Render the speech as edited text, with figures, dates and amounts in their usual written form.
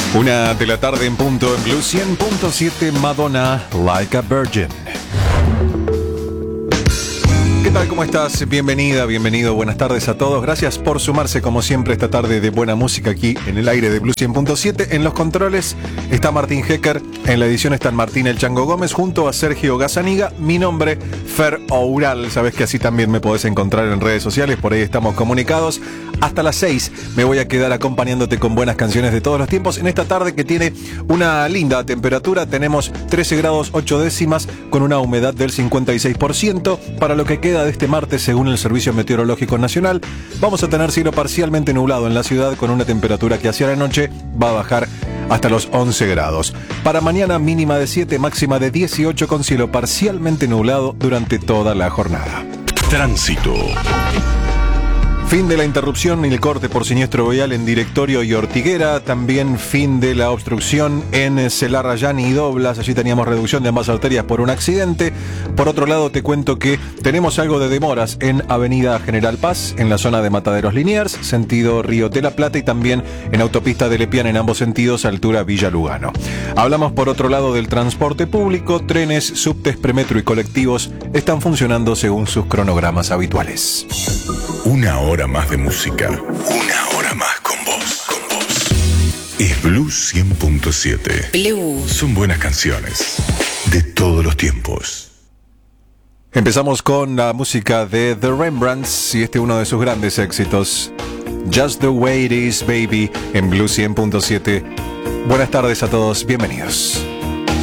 Una de la tarde en punto en Blue 100.7, Madonna, Like a Virgin. ¿Qué tal? ¿Cómo estás? Bienvenida, bienvenido, buenas tardes a todos. Gracias por sumarse como siempre esta tarde de buena música aquí en el aire de Blue 100.7. En los controles está Martín Hecker, en la edición están Martín El Chango Gómez junto a Sergio Gazzaniga. Mi nombre, Fer Oural, sabes que así también me podés encontrar en redes sociales, por ahí estamos comunicados. Hasta las 6 me voy a quedar acompañándote con buenas canciones de todos los tiempos en esta tarde que tiene una linda temperatura. Tenemos 13 grados 8 décimas con una humedad del 56%. Para lo que queda de este martes, según el Servicio Meteorológico Nacional, vamos a tener cielo parcialmente nublado en la ciudad con una temperatura que hacia la noche va a bajar hasta los 11 grados. Para mañana mínima de 7, máxima de 18 con cielo parcialmente nublado durante toda la jornada. Tránsito. Fin de la interrupción y el corte por siniestro vial en Directorio y Ortiguera. También fin de la obstrucción en Celarrayán y Doblas. Allí teníamos reducción de ambas arterias por un accidente. Por otro lado, te cuento que tenemos algo de demoras en Avenida General Paz, en la zona de Mataderos Liniers, sentido Río de la Plata, y también en autopista de Lepian en ambos sentidos, altura Villa Lugano. Hablamos por otro lado del transporte público. Trenes, subtes, premetro y colectivos están funcionando según sus cronogramas habituales. Una hora más de música. Una hora más con vos. Es Blue 100.7. Blue. Son buenas canciones de todos los tiempos. Empezamos con la música de The Rembrandts y uno de sus grandes éxitos, Just the Way It Is, Baby, en Blue 100.7. Buenas tardes a todos, bienvenidos.